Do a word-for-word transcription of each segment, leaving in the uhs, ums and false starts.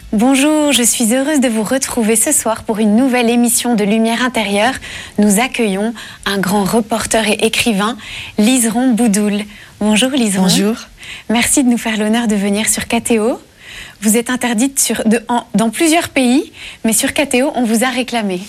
Bonjour, je suis heureuse de vous retrouver ce soir pour une nouvelle émission de Lumière intérieure. Nous accueillons un grand reporter et écrivain, Liseron Boudoul. Bonjour Liseron. Bonjour. Merci de nous faire l'honneur de venir sur K T O. Vous êtes interdite sur, de, en, dans plusieurs pays, mais sur K T O, on vous a réclamé.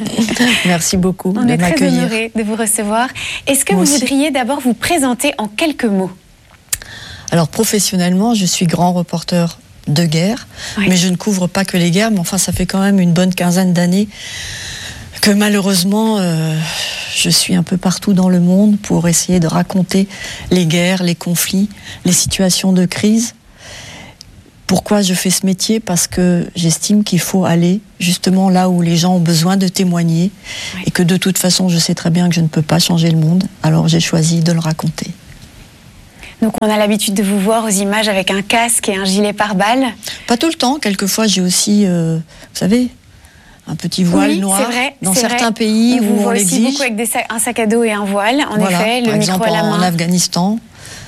Merci beaucoup on de est m'accueillir. très honorés de vous recevoir. Est-ce que Moi vous aussi. voudriez d'abord vous présenter en quelques mots? Alors professionnellement, je suis grand reporter de guerre, Oui. mais je ne couvre pas que les guerres, mais enfin ça fait quand même une bonne quinzaine d'années que malheureusement euh, je suis un peu partout dans le monde pour essayer de raconter les guerres, les conflits, les situations de crise. Pourquoi je fais ce métier? Parce que j'estime qu'il faut aller justement là où les gens ont besoin de témoigner, Oui. et que de toute façon je sais très bien que je ne peux pas changer le monde, alors j'ai choisi de le raconter. Donc on a l'habitude de vous voir aux images avec un casque et un gilet pare-balles. Pas tout le temps, quelquefois j'ai aussi, euh, vous savez, un petit voile Oui, noir c'est vrai, dans c'est certains vrai. pays on vous où on voit aussi l'exige. beaucoup avec des sacs, un sac à dos et un voile. En Voilà. effet, le Par micro exemple, à la en, main. en Afghanistan,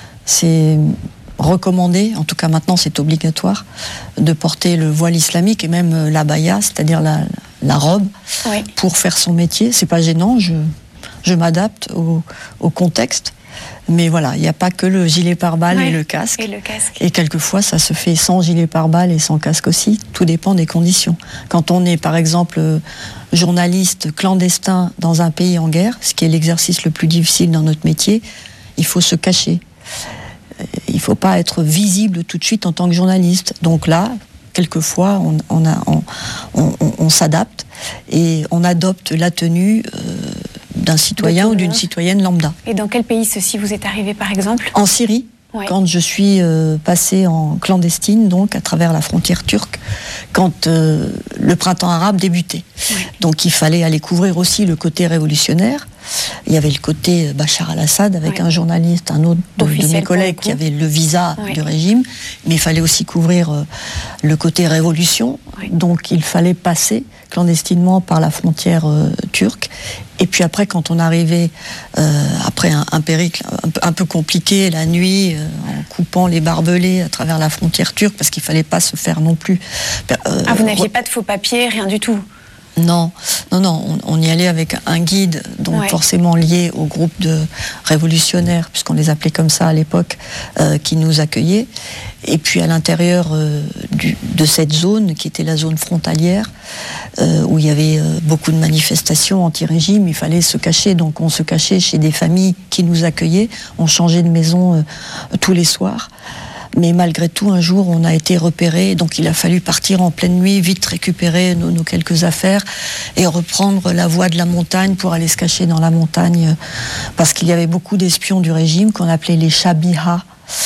c'est recommandé, en tout cas maintenant c'est obligatoire, de porter le voile islamique et même euh, l'abaya, c'est-à-dire la, la robe, Oui. pour faire son métier. C'est pas gênant, je, je m'adapte au, au contexte. Mais voilà, il n'y a pas que le gilet pare-balles Ouais, et le casque. Et le casque. Et quelquefois, ça se fait sans gilet pare-balles et sans casque aussi. Tout dépend des conditions. Quand on est, par exemple, euh, journaliste clandestin dans un pays en guerre, ce qui est l'exercice le plus difficile dans notre métier, il faut se cacher. Euh, Il ne faut pas être visible tout de suite en tant que journaliste. Donc là, quelquefois, on, on, a- on- on- on- on s'adapte et on adopte la tenue euh, d'un citoyen tout ou le d'une monde. citoyenne lambda. Et dans quel pays ceci vous est arrivé, par exemple? En Syrie, Ouais. quand je suis euh, passée en clandestine, donc à travers la frontière turque, quand euh, le printemps arabe débutait. Ouais. Donc il fallait aller couvrir aussi le côté révolutionnaire. Il y avait le côté Bachar al-Assad avec Ouais. un journaliste, un autre de, de Officiel mes pour le collègues coup. qui avait le visa Ouais. du régime, mais il fallait aussi couvrir euh, le côté révolution. Ouais. Donc il fallait passer clandestinement par la frontière euh, turque. Et puis après, quand on arrivait, euh, après un, un périple un, peu- un peu compliqué, la nuit, euh, en coupant les barbelés à travers la frontière turque, parce qu'il fallait pas se faire non plus... euh, Ah, vous n'aviez re- pas de faux papiers, rien du tout? Non, non, non, on, on y allait avec un guide, donc Ouais. forcément lié au groupe de révolutionnaires, puisqu'on les appelait comme ça à l'époque, euh, qui nous accueillait. Et puis à l'intérieur euh, du- de cette zone, qui était la zone frontalière, euh, où il y avait euh, beaucoup de manifestations anti-régime, il fallait se cacher. Donc on se cachait chez des familles qui nous accueillaient. On changeait de maison euh, tous les soirs. Mais malgré tout, un jour, on a été repéré, donc il a fallu partir en pleine nuit, vite récupérer nos, nos quelques affaires et reprendre la voie de la montagne pour aller se cacher dans la montagne, parce qu'il y avait beaucoup d'espions du régime qu'on appelait les Shabiha.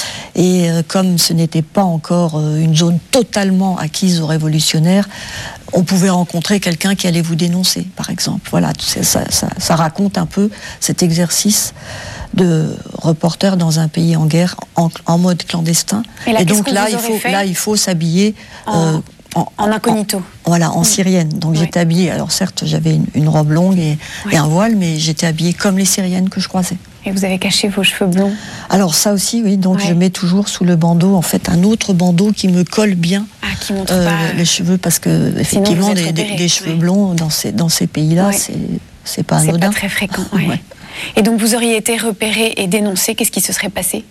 Et euh, comme ce n'était pas encore euh, une zone totalement acquise aux révolutionnaires, on pouvait rencontrer quelqu'un qui allait vous dénoncer, par exemple. Voilà, tout ça, ça, ça, ça raconte un peu cet exercice de reporter dans un pays en guerre, en, en mode clandestin. Et là, Et qu'est-ce donc que là, vous il aurez faut, fait là, il faut s'habiller En- euh, en, En incognito. en- voilà, en syrienne. Donc Oui. j'étais habillée. Alors certes, j'avais une, une robe longue et, Oui. et un voile, mais j'étais habillée comme les syriennes que je croisais. Et vous avez caché vos cheveux blonds. Alors ça aussi, oui. Donc Ouais. je mets toujours sous le bandeau, en fait, un autre bandeau qui me colle bien Ah, qui montre euh, pas... les cheveux, parce que effectivement, vous des, êtes des- repérés, des cheveux ouais. blonds dans ces dans ces pays-là, Ouais. c'est c'est pas C'est anodin. pas très fréquent. Ouais. Ouais. Et donc vous auriez été repéré et dénoncé, qu'est-ce qui se serait passé?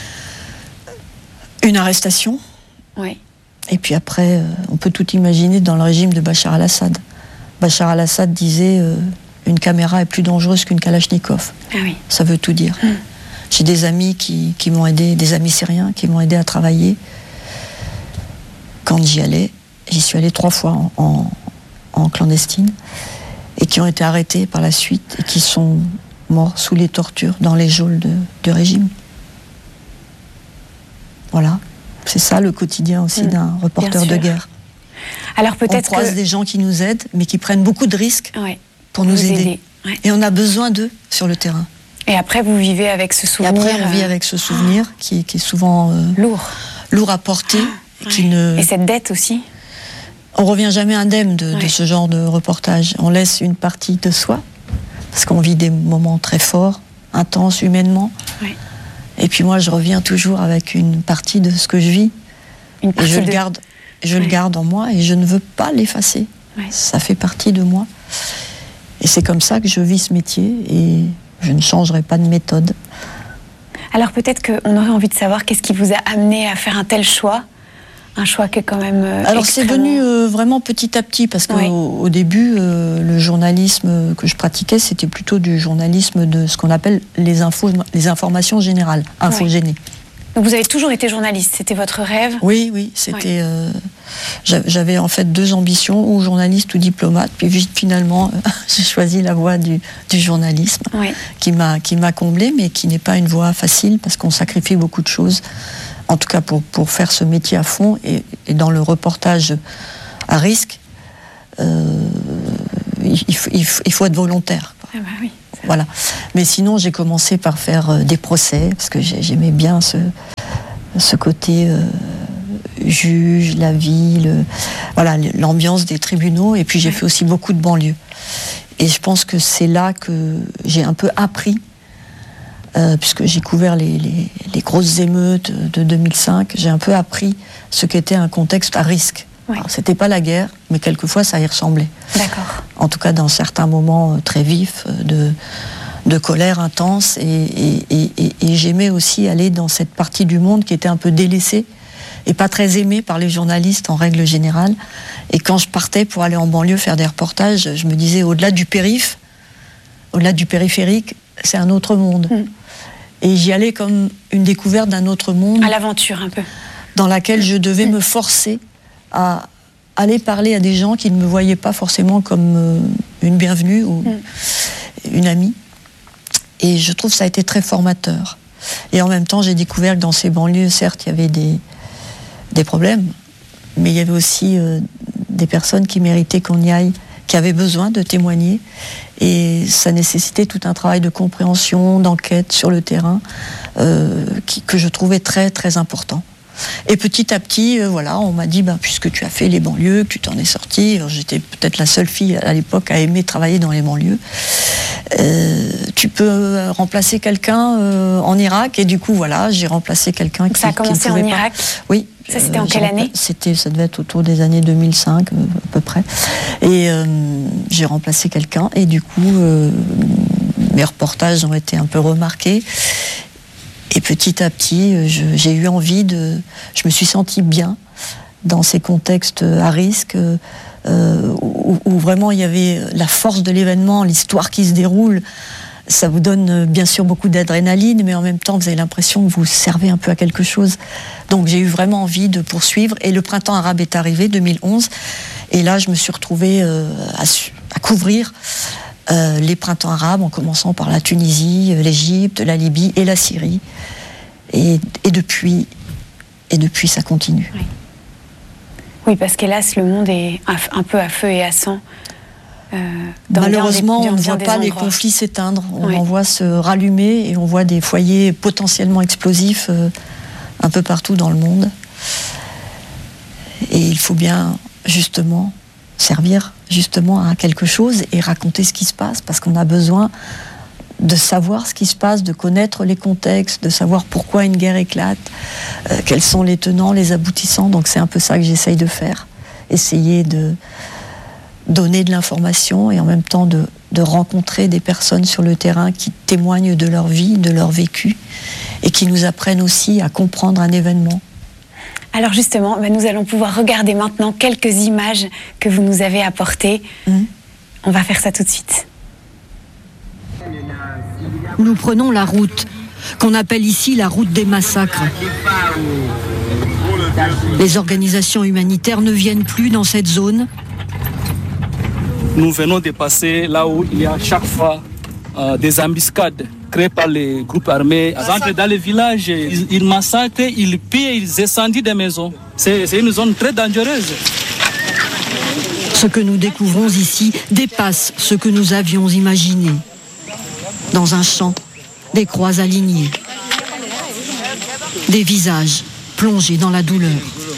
Une arrestation. Oui. Et puis après, euh, on peut tout imaginer dans le régime de Bachar al-Assad. Bachar al-Assad disait euh, une caméra est plus dangereuse qu'une Kalachnikov. Ah oui. Ça veut tout dire. Mm. J'ai des amis qui, qui m'ont aidé, des amis syriens qui m'ont aidé à travailler. Quand j'y allais, j'y suis allée trois fois en, en, en clandestine, et qui ont été arrêtés par la suite et qui sont morts sous les tortures dans les geôles de, du régime. Voilà. C'est ça le quotidien aussi Mm. d'un reporter Bien de sûr. guerre. Alors On peut-être croise que... des gens qui nous aident, mais qui prennent beaucoup de risques Ouais. pour nous Vous aider. aider. Ouais. Et on a besoin d'eux sur le terrain. Et après vous vivez avec ce Et souvenir... après, on vit euh, avec ce souvenir qui, qui est souvent euh, Lourd. lourd à porter. Ouais. Qui ne... Et cette dette aussi. On revient jamais indemne de, Ouais. de ce genre de reportage. On laisse une partie de soi, parce qu'on vit des moments très forts, intenses humainement. Ouais. Et puis moi, je reviens toujours avec une partie de ce que je vis. Une Et partie je le de... garde, je ouais. le garde en moi et je ne veux pas l'effacer. Ouais. Ça fait partie de moi. Et c'est comme ça que je vis ce métier et je ne changerai pas de méthode. Alors peut-être qu'on aurait envie de savoir qu'est-ce qui vous a amené à faire un tel choix, un choix qui est quand même euh, Alors extrêmement... c'est venu euh, vraiment petit à petit, parce qu'au oui. au début, euh, le journalisme que je pratiquais, c'était plutôt du journalisme de ce qu'on appelle les, infos, les informations générales, infogénées. Oui. Donc vous avez toujours été journaliste, c'était votre rêve? Oui, oui, c'était... Oui. Euh, j'avais en fait deux ambitions, ou journaliste ou diplomate, puis finalement euh, j'ai choisi la voie du, du journalisme, oui. qui m'a qui m'a comblée, mais qui n'est pas une voie facile, parce qu'on sacrifie beaucoup de choses, en tout cas pour, pour faire ce métier à fond, et, et dans le reportage à risque, euh, il, il, il, il faut être volontaire. Ah bah oui. Voilà. Mais sinon, j'ai commencé par faire euh, des procès, parce que j'aimais bien ce, ce côté euh, juge, la vie, le, voilà, l'ambiance des tribunaux. Et puis j'ai fait aussi beaucoup de banlieues. Et je pense que c'est là que j'ai un peu appris, euh, puisque j'ai couvert les, les, les grosses émeutes de deux mille cinq, j'ai un peu appris ce qu'était un contexte à risque. Oui. C'était pas la guerre, mais quelquefois ça y ressemblait. D'accord. En tout cas, dans certains moments très vifs de, de colère intense. Et, et, et, et, et j'aimais aussi aller dans cette partie du monde qui était un peu délaissée et pas très aimée par les journalistes en règle générale. Et quand je partais pour aller en banlieue faire des reportages, je me disais, au-delà du périph', au-delà du périphérique, c'est un autre monde. Mm. Et j'y allais comme une découverte d'un autre monde. À l'aventure, un peu. Dans laquelle je devais mm. me forcer à aller parler à des gens qui ne me voyaient pas forcément comme euh, une bienvenue ou mm. une amie. Et je trouve que ça a été très formateur. Et en même temps, j'ai découvert que dans ces banlieues, certes, il y avait des, des problèmes, mais il y avait aussi euh, des personnes qui méritaient qu'on y aille, qui avaient besoin de témoigner. Et ça nécessitait tout un travail de compréhension, d'enquête sur le terrain, euh, qui, que je trouvais très, très important. Et petit à petit, euh, voilà, on m'a dit, ben, puisque tu as fait les banlieues, que tu t'en es sortie, j'étais peut-être la seule fille à l'époque à aimer travailler dans les banlieues, euh, tu peux remplacer quelqu'un euh, en Irak. Et du coup, voilà, j'ai remplacé quelqu'un qui, ça a commencé qui ne pouvait en pas. Irak. Oui. Ça, c'était euh, en quelle année? C'était, ça devait être autour des années deux mille cinq, euh, à peu près. Et euh, j'ai remplacé quelqu'un, et du coup, euh, mes reportages ont été un peu remarqués. Et petit à petit, je, j'ai eu envie de... Je me suis sentie bien dans ces contextes à risque, euh, où, où vraiment il y avait la force de l'événement, l'histoire qui se déroule. Ça vous donne bien sûr beaucoup d'adrénaline, mais en même temps, vous avez l'impression que vous servez un peu à quelque chose. Donc j'ai eu vraiment envie de poursuivre. Et le printemps arabe est arrivé, deux mille onze. Et là, je me suis retrouvée euh, à, à couvrir Euh, les printemps arabes, en commençant par la Tunisie, l'Égypte, la Libye et la Syrie. Et, et, depuis, et depuis, ça continue. Oui, oui, parce qu'hélas, le monde est un peu à feu et à sang. Euh, dans Malheureusement, des, on ne voit pas endroits. les conflits s'éteindre. On oui. en voit se rallumer, et on voit des foyers potentiellement explosifs euh, un peu partout dans le monde. Et il faut bien, justement, servir justement à quelque chose et raconter ce qui se passe, parce qu'on a besoin de savoir ce qui se passe, de connaître les contextes, de savoir pourquoi une guerre éclate, euh, quels sont les tenants, les aboutissants. Donc c'est un peu ça que j'essaye de faire, essayer de donner de l'information et en même temps de, de rencontrer des personnes sur le terrain qui témoignent de leur vie, de leur vécu, et qui nous apprennent aussi à comprendre un événement. Alors justement, bah nous allons pouvoir regarder maintenant quelques images que vous nous avez apportées. Mmh. On va faire ça tout de suite. Nous prenons la route, qu'on appelle ici la route des massacres. Les organisations humanitaires ne viennent plus dans cette zone. Nous venons de passer là où il y a chaque fois euh, des embuscades créés par les groupes armés. Ils entrent dans les villages, ils, ils massacrent, ils pillent, ils incendient des maisons. C'est, c'est une zone très dangereuse. Ce que nous découvrons ici dépasse ce que nous avions imaginé. Dans un champ, des croix alignées, des visages plongés dans la douleur.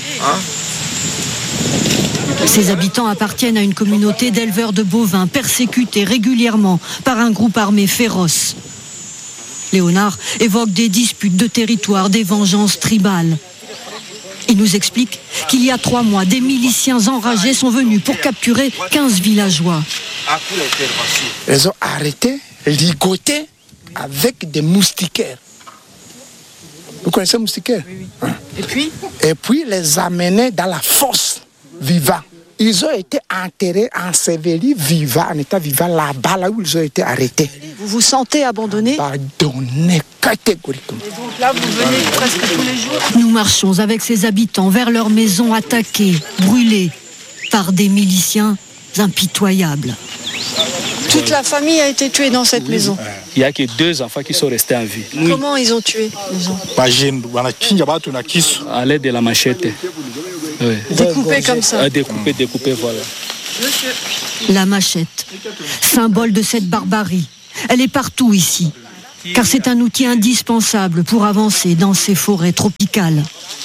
Ces habitants appartiennent à une communauté d'éleveurs de bovins persécutés régulièrement par un groupe armé féroce. Léonard évoque des disputes de territoire, des vengeances tribales. Il nous explique qu'il y a trois mois, des miliciens enragés sont venus pour capturer quinze villageois. Ils ont arrêté, ligoté avec des moustiquaires. Vous connaissez les moustiquaires? Oui, oui. Et puis Et puis les amener dans la fosse vivants. Ils ont été enterrés, ensevelis vivants, en état vivant là-bas, là où ils ont été arrêtés. Vous vous sentez abandonné? Abandonné catégoriquement. Et donc là, vous venez presque tous les jours? Nous marchons avec ces habitants vers leurs maisons attaquées, brûlées par des miliciens impitoyables. Toute la famille a été tuée dans cette oui. maison. Il n'y a que deux enfants qui sont restés en vie. Comment oui. ils ont tué les gens? À l'aide de la machette. Oui. Découpé comme ça. Ah, découpé, découpé, voilà. La machette, symbole de cette barbarie. Elle est partout ici, car c'est un outil indispensable pour avancer dans ces forêts tropicales.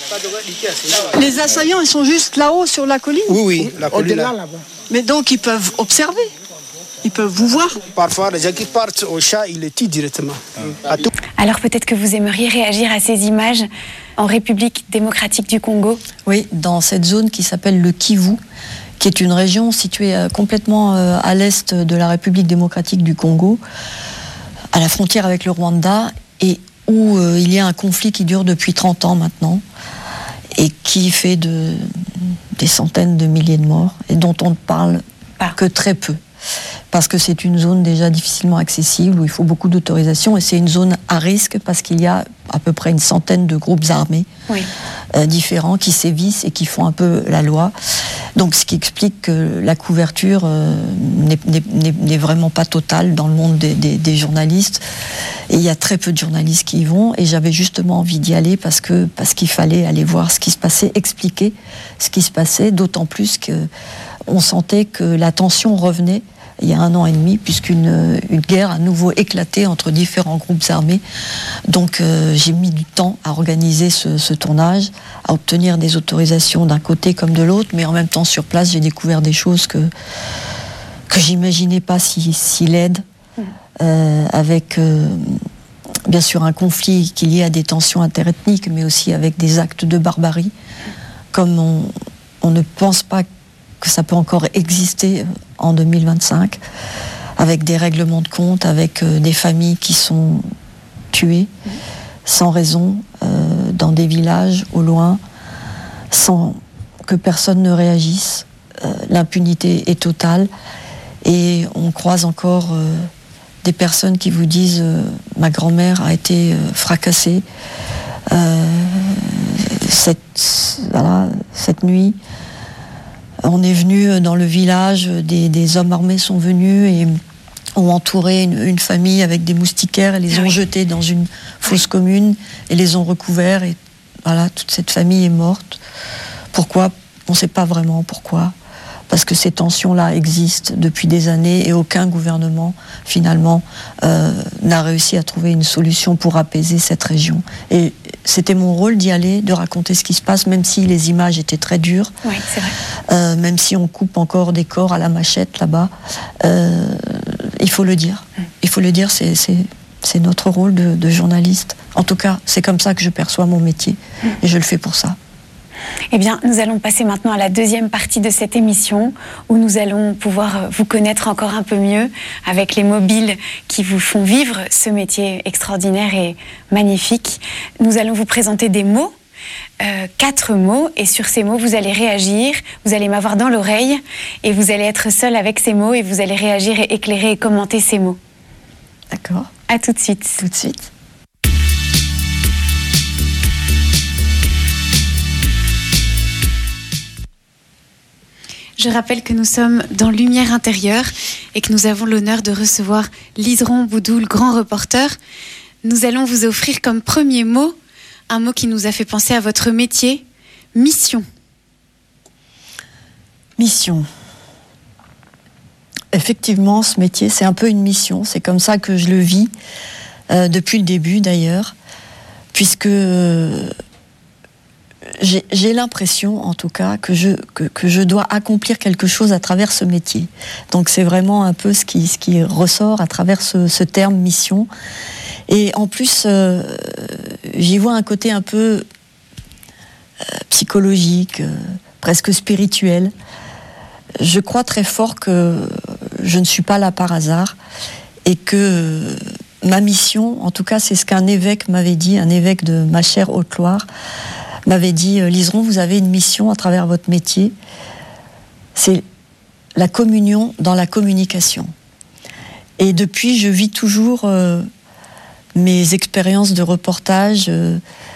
Les assaillants, ils sont juste là-haut sur la colline? Oui, oui, la colline là. là-bas. Mais donc ils peuvent observer? Ils peuvent vous voir? Parfois, les gens qui partent au chat, ils les tuent directement. Ah. Alors peut-être que vous aimeriez réagir à ces images en République démocratique du Congo? Oui, dans cette zone qui s'appelle le Kivu, qui est une région située complètement à l'est de la République démocratique du Congo, à la frontière avec le Rwanda, et où euh, il y a un conflit qui dure depuis trente ans maintenant, et qui fait de, des centaines de milliers de morts, et dont on ne parle ah. que très peu. Parce que c'est une zone déjà difficilement accessible, où il faut beaucoup d'autorisation, et c'est une zone à risque parce qu'il y a à peu près une centaine de groupes armés oui. euh, différents qui sévissent et qui font un peu la loi. Donc ce qui explique que la couverture euh, n'est, n'est, n'est vraiment pas totale dans le monde des, des, des journalistes. Et il y a très peu de journalistes qui y vont, et j'avais justement envie d'y aller parce, que, parce qu'il fallait aller voir ce qui se passait, expliquer ce qui se passait, d'autant plus qu'on sentait que la tension revenait il y a un an et demi, puisqu'une une guerre a à nouveau éclaté entre différents groupes armés. Donc euh, j'ai mis du temps à organiser ce, ce tournage, à obtenir des autorisations d'un côté comme de l'autre, mais en même temps sur place j'ai découvert des choses que, que j'imaginais pas si, si laides, euh, avec euh, bien sûr un conflit qui est lié à des tensions interethniques, mais aussi avec des actes de barbarie, comme on, on ne pense pas que ça peut encore exister en deux mille vingt-cinq, avec des règlements de compte, avec euh, des familles qui sont tuées sans raison, euh, dans des villages au loin, sans que personne ne réagisse. Euh, l'impunité est totale, et on croise encore euh, des personnes qui vous disent euh, ma grand-mère a été euh, fracassée euh, cette, voilà, cette nuit. On est venu dans le village, des, des hommes armés sont venus et ont entouré une, une famille avec des moustiquaires et les ont jetés dans une fosse commune et les ont recouverts, et voilà, toute cette famille est morte. Pourquoi? On ne sait pas vraiment pourquoi. Parce que ces tensions-là existent depuis des années et aucun gouvernement, finalement, euh, n'a réussi à trouver une solution pour apaiser cette région. Et c'était mon rôle d'y aller, de raconter ce qui se passe, même si les images étaient très dures. Oui, c'est vrai. Euh, même si on coupe encore des corps à la machette là-bas. Euh, il faut le dire. Mm. Il faut le dire, c'est, c'est, c'est notre rôle de, de journaliste. En tout cas, c'est comme ça que je perçois mon métier. Mm. Et je le fais pour ça. Eh bien, nous allons passer maintenant à la deuxième partie de cette émission, où nous allons pouvoir vous connaître encore un peu mieux avec les mobiles qui vous font vivre ce métier extraordinaire et magnifique. Nous allons vous présenter des mots, euh, quatre mots, et sur ces mots, vous allez réagir, vous allez m'avoir dans l'oreille, et vous allez être seul avec ces mots, et vous allez réagir et éclairer et commenter ces mots. D'accord. À tout de suite. Tout de suite. Je rappelle que nous sommes dans Lumière intérieure et que nous avons l'honneur de recevoir Liseron Boudoul, grand reporter. Nous allons vous offrir comme premier mot un mot qui nous a fait penser à votre métier, mission. Mission. Effectivement, ce métier, c'est un peu une mission. C'est comme ça que je le vis, euh, depuis le début d'ailleurs, puisque... Euh, J'ai, j'ai l'impression, en tout cas, que je, que, que je dois accomplir quelque chose à travers ce métier. Donc c'est vraiment un peu ce qui, ce qui ressort à travers ce, ce terme mission. Et en plus, euh, j'y vois un côté un peu euh, psychologique, euh, presque spirituel. Je crois très fort que je ne suis pas là par hasard et que euh, ma mission, en tout cas c'est ce qu'un évêque m'avait dit, un évêque de ma chère Haute-Loire, m'avait dit, Liseron, vous avez une mission à travers votre métier, c'est la communion dans la communication. Et depuis, je vis toujours euh, mes expériences de reportage, euh,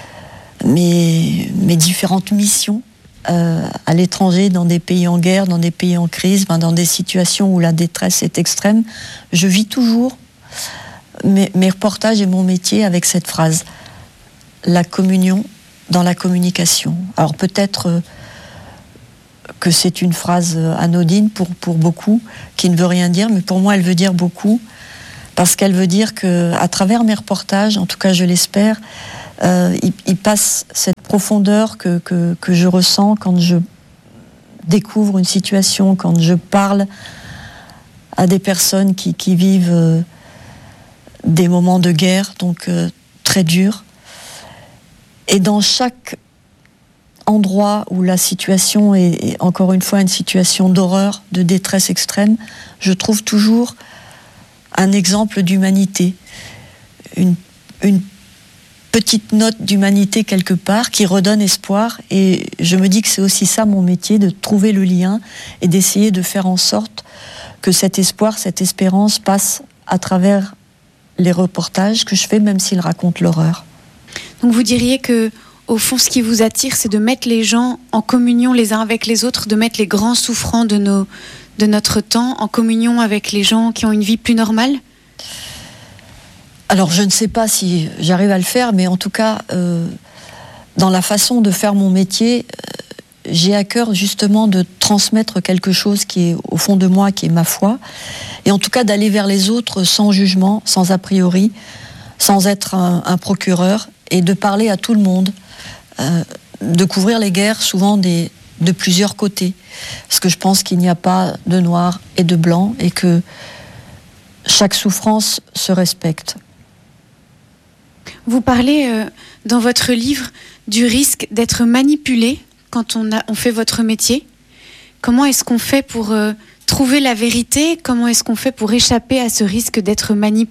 mes, mes différentes missions euh, à l'étranger, dans des pays en guerre, dans des pays en crise, ben, dans des situations où la détresse est extrême. Je vis toujours mes, mes reportages et mon métier avec cette phrase, la communion dans la communication. Alors peut-être euh, que c'est une phrase anodine pour, pour beaucoup, qui ne veut rien dire, mais pour moi elle veut dire beaucoup, parce qu'elle veut dire qu'à travers mes reportages, en tout cas je l'espère, euh, il, il passe cette profondeur que, que, que je ressens quand je découvre une situation, quand je parle à des personnes qui, qui vivent euh, des moments de guerre, donc euh, très durs. Et dans chaque endroit où la situation est, est encore une fois une situation d'horreur, de détresse extrême, je trouve toujours un exemple d'humanité, une, une petite note d'humanité quelque part qui redonne espoir. Et je me dis que c'est aussi ça mon métier, de trouver le lien et d'essayer de faire en sorte que cet espoir, cette espérance passe à travers les reportages que je fais, même s'ils racontent l'horreur. Donc vous diriez que, au fond, ce qui vous attire, c'est de mettre les gens en communion les uns avec les autres, de mettre les grands souffrants de, nos, de notre temps en communion avec les gens qui ont une vie plus normale ? Alors je ne sais pas si j'arrive à le faire, mais en tout cas, euh, dans la façon de faire mon métier, euh, j'ai à cœur justement de transmettre quelque chose qui est au fond de moi, qui est ma foi, et en tout cas d'aller vers les autres sans jugement, sans a priori, sans être un, un procureur, et de parler à tout le monde, euh, de couvrir les guerres souvent des, de plusieurs côtés, parce que je pense qu'il n'y a pas de noir et de blanc, et que chaque souffrance se respecte. Vous parlez euh, dans votre livre du risque d'être manipulé quand on, a, on fait votre métier. Comment est-ce qu'on fait pour euh, trouver la vérité ? Comment est-ce qu'on fait pour échapper à ce risque d'être manipulé ?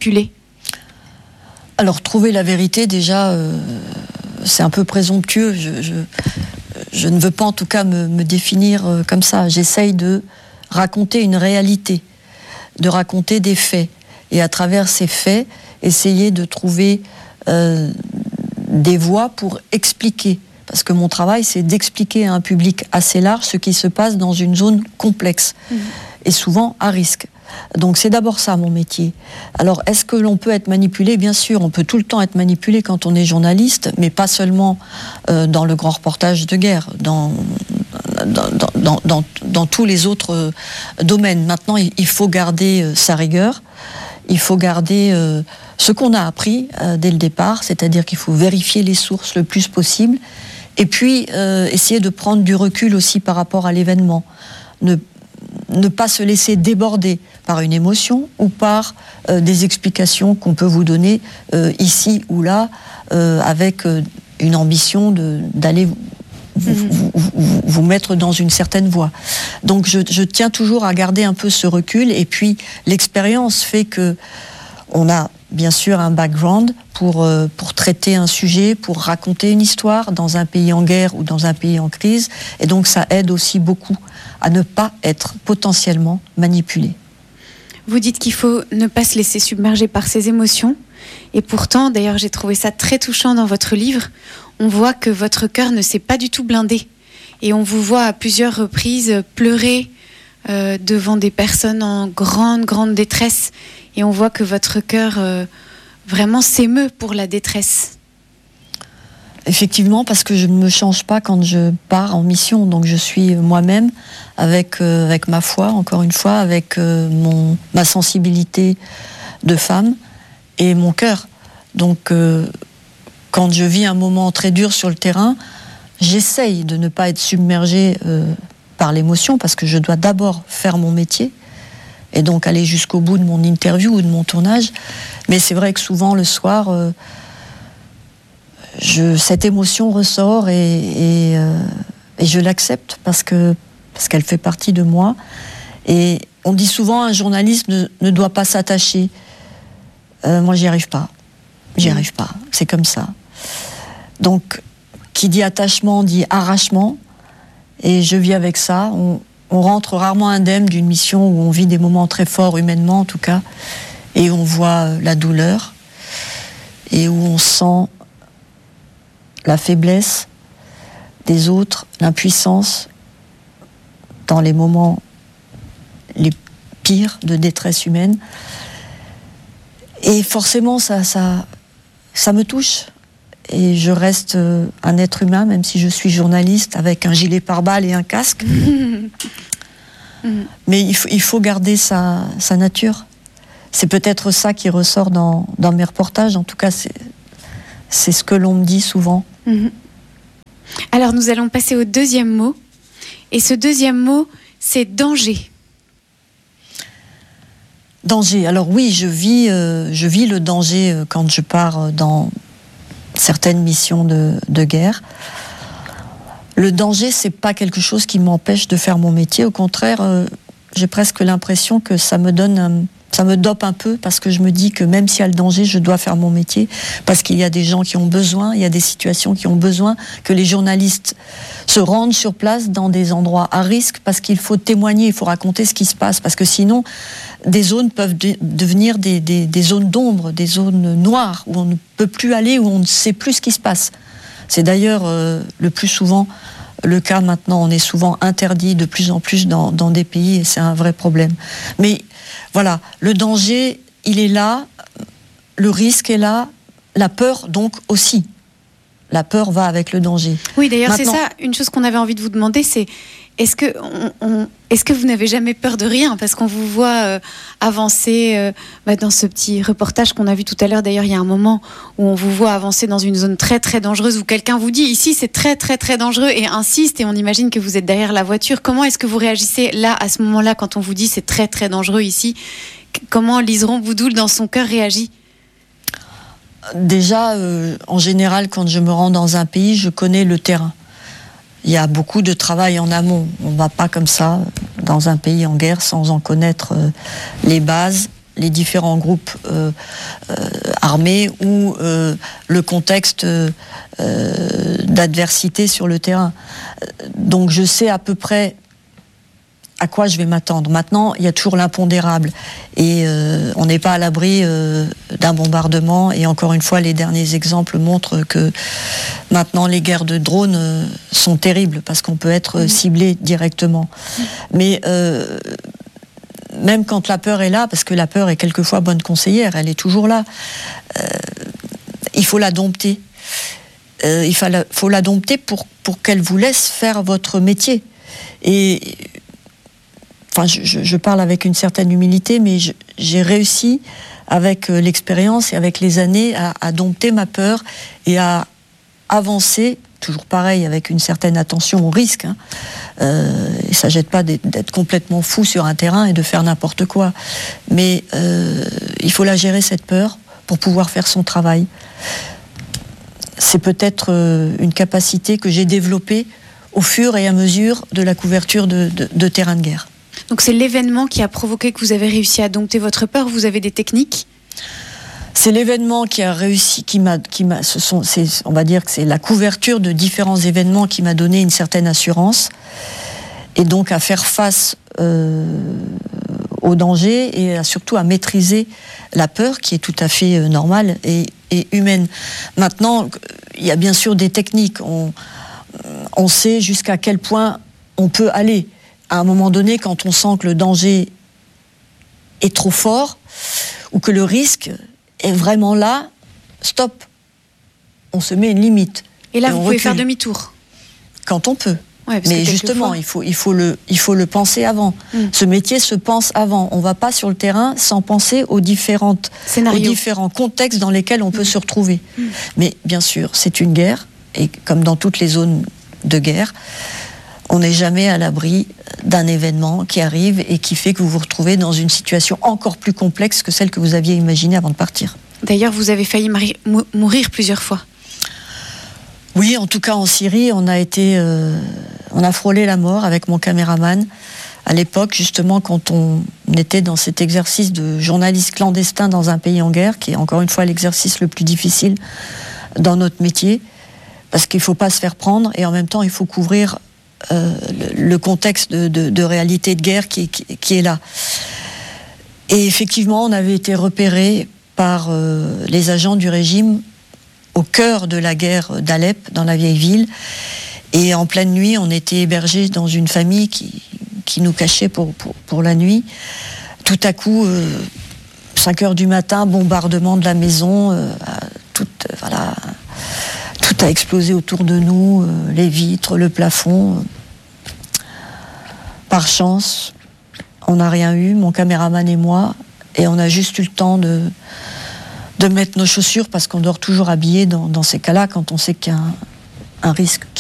Alors, trouver la vérité, déjà, euh, c'est un peu présomptueux. Je, je, je ne veux pas, en tout cas, me, me définir euh, comme ça. J'essaye de raconter une réalité, de raconter des faits. Et à travers ces faits, essayer de trouver euh, des voies pour expliquer. Parce que mon travail, c'est d'expliquer à un public assez large ce qui se passe dans une zone complexe. Mmh. Et souvent à risque. Donc c'est d'abord ça mon métier. Alors est-ce que l'on peut être manipulé ? Bien sûr, on peut tout le temps être manipulé quand on est journaliste, mais pas seulement euh, dans le grand reportage de guerre, dans, dans, dans, dans, dans tous les autres euh, domaines. Maintenant, il faut garder euh, sa rigueur, il faut garder euh, ce qu'on a appris euh, dès le départ, c'est-à-dire qu'il faut vérifier les sources le plus possible, et puis euh, essayer de prendre du recul aussi par rapport à l'événement. Ne ne pas se laisser déborder par une émotion ou par euh, des explications qu'on peut vous donner euh, ici ou là, euh, avec euh, une ambition de, d'aller vous, mmh. vous, vous, vous mettre dans une certaine voie. Donc je, je tiens toujours à garder un peu ce recul, et puis l'expérience fait que on a bien sûr un background pour, euh, pour traiter un sujet, pour raconter une histoire dans un pays en guerre ou dans un pays en crise, et donc ça aide aussi beaucoup à ne pas être potentiellement manipulé. Vous dites qu'il faut ne pas se laisser submerger par ses émotions, et pourtant, d'ailleurs j'ai trouvé ça très touchant dans votre livre, on voit que votre cœur ne s'est pas du tout blindé, et on vous voit à plusieurs reprises pleurer euh, devant des personnes en grande, grande détresse, et on voit que votre cœur euh, vraiment s'émeut pour la détresse. Effectivement, parce que je ne me change pas quand je pars en mission, donc je suis moi-même avec, euh, avec ma foi, encore une fois, avec euh, mon, ma sensibilité de femme et mon cœur. Donc euh, quand je vis un moment très dur sur le terrain, j'essaye de ne pas être submergée euh, par l'émotion, parce que je dois d'abord faire mon métier et donc aller jusqu'au bout de mon interview ou de mon tournage. Mais c'est vrai que souvent le soir, euh, je, cette émotion ressort et, et, euh, et je l'accepte parce que parce qu'elle fait partie de moi. Et on dit souvent un journaliste ne, ne doit pas s'attacher. Euh, moi, j'y arrive pas. J'y arrive pas. C'est comme ça. Donc, qui dit attachement dit arrachement. Et je vis avec ça. On, on rentre rarement indemne d'une mission où on vit des moments très forts, humainement en tout cas, et on voit la douleur, et où on sent la faiblesse des autres, l'impuissance dans les moments les pires de détresse humaine. Et forcément, ça, ça, ça me touche. Et je reste un être humain, même si je suis journaliste avec un gilet pare-balles et un casque. Mais il faut, il faut garder sa, sa nature. C'est peut-être ça qui ressort dans, dans mes reportages. En tout cas, c'est, c'est ce que l'on me dit souvent. Mmh. Alors, nous allons passer au deuxième mot. Et ce deuxième mot, c'est danger. Danger. Alors oui, je vis, euh, je vis le danger euh, quand je pars dans certaines missions de, de guerre. Le danger, c'est pas quelque chose qui m'empêche de faire mon métier. Au contraire, euh, j'ai presque l'impression que ça me donne, un, ça me dope un peu parce que je me dis que même s'il y a le danger, je dois faire mon métier parce qu'il y a des gens qui ont besoin, il y a des situations qui ont besoin que les journalistes se rendent sur place dans des endroits à risque parce qu'il faut témoigner, il faut raconter ce qui se passe parce que sinon, des zones peuvent de- devenir des, des, des zones d'ombre, des zones noires où on ne peut plus aller, où on ne sait plus ce qui se passe. C'est d'ailleurs euh, le plus souvent le cas maintenant. On est souvent interdit de plus en plus dans, dans des pays et c'est un vrai problème. Mais voilà, le danger, il est là, le risque est là, la peur donc aussi. La peur va avec le danger. Oui, d'ailleurs, Maintenant, c'est ça, une chose qu'on avait envie de vous demander, c'est est-ce que, on, on, est-ce que vous n'avez jamais peur de rien? Parce qu'on vous voit euh, avancer euh, bah, dans ce petit reportage qu'on a vu tout à l'heure. D'ailleurs, il y a un moment où on vous voit avancer dans une zone très très dangereuse où quelqu'un vous dit ici c'est très très très dangereux et insiste et on imagine que vous êtes derrière la voiture. Comment est-ce que vous réagissez là, à ce moment-là, quand on vous dit c'est très très dangereux ici? Comment Liseron Boudoul, dans son cœur, réagit? Déjà, euh, en général, quand je me rends dans un pays, je connais le terrain. Il y a beaucoup de travail en amont. On ne va pas comme ça dans un pays en guerre sans en connaître euh, les bases, les différents groupes euh, euh, armés ou euh, le contexte euh, d'adversité sur le terrain. Donc je sais à peu près à quoi je vais m'attendre. Maintenant, il y a toujours l'impondérable. Et euh, on n'est pas à l'abri euh, d'un bombardement. Et encore une fois, les derniers exemples montrent que maintenant, les guerres de drones euh, sont terribles parce qu'on peut être mmh. ciblé directement. Mmh. Mais euh, même quand la peur est là, parce que la peur est quelquefois bonne conseillère, elle est toujours là, euh, il faut la dompter. Euh, il faut la, faut la dompter pour, pour qu'elle vous laisse faire votre métier. Et... Enfin, je, je parle avec une certaine humilité, mais je, j'ai réussi, avec l'expérience et avec les années, à, à dompter ma peur et à avancer, toujours pareil, avec une certaine attention au risque. Hein. Euh, et ça ne jette pas d'être, d'être complètement fou sur un terrain et de faire n'importe quoi. Mais euh, il faut la gérer, cette peur, pour pouvoir faire son travail. C'est peut-être euh, une capacité que j'ai développée au fur et à mesure de la couverture de, de, de terrains de guerre. Donc c'est l'événement qui a provoqué que vous avez réussi à dompter votre peur. Vous avez des techniques? C'est l'événement qui a réussi, qui m'a, qui m'a, ce sont, c'est, on va dire que c'est la couverture de différents événements qui m'a donné une certaine assurance et donc à faire face euh, au danger et à, surtout à maîtriser la peur qui est tout à fait euh, normale et, et humaine. Maintenant, il y a bien sûr des techniques. On, on sait jusqu'à quel point on peut aller. À un moment donné, quand on sent que le danger est trop fort ou que le risque est vraiment là, stop. On se met une limite. Et là, et vous pouvez recule. Faire demi-tour. Quand on peut. Ouais, mais justement, fois... il faut, il faut le, il faut le penser avant. Mm. Ce métier se pense avant. On ne va pas sur le terrain sans penser aux, différentes, aux différents contextes dans lesquels on peut mm. se retrouver. Mm. Mais bien sûr, c'est une guerre, et comme dans toutes les zones de guerre, on n'est jamais à l'abri d'un événement qui arrive et qui fait que vous vous retrouvez dans une situation encore plus complexe que celle que vous aviez imaginée avant de partir. D'ailleurs, vous avez failli mari- mourir plusieurs fois. Oui, en tout cas en Syrie, on a été, euh, on a frôlé la mort avec mon caméraman. À l'époque, justement, quand on était dans cet exercice de journaliste clandestin dans un pays en guerre, qui est encore une fois l'exercice le plus difficile dans notre métier, parce qu'il ne faut pas se faire prendre, et en même temps, il faut couvrir euh, le, le contexte de, de, de réalité de guerre qui, qui, qui est là. Et effectivement, on avait été repérés par euh, les agents du régime au cœur de la guerre d'Alep, dans la vieille ville, et en pleine nuit, on était hébergés dans une famille qui... qui nous cachait pour, pour, pour la nuit. Tout à coup, euh, cinq heures du matin, bombardement de la maison, euh, tout, euh, voilà, tout a explosé autour de nous, euh, les vitres, le plafond. Par chance, on n'a rien eu, mon caméraman et moi, et on a juste eu le temps de, de mettre nos chaussures, parce qu'on dort toujours habillé dans, dans ces cas-là, quand on sait qu'il y a un, un risque